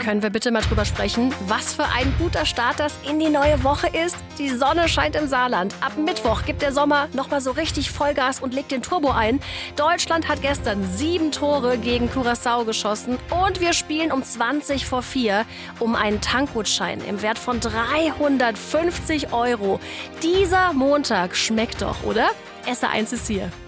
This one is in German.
Können wir bitte mal drüber sprechen, was für ein guter Start das in die neue Woche ist? Die Sonne scheint im Saarland. Ab Mittwoch gibt der Sommer nochmal so richtig Vollgas und legt den Turbo ein. Deutschland hat gestern 7 Tore gegen Curaçao geschossen und wir spielen um 20 vor 4 um einen Tankgutschein im Wert von 350 €. Dieser Montag schmeckt doch, oder? SR1 ist hier.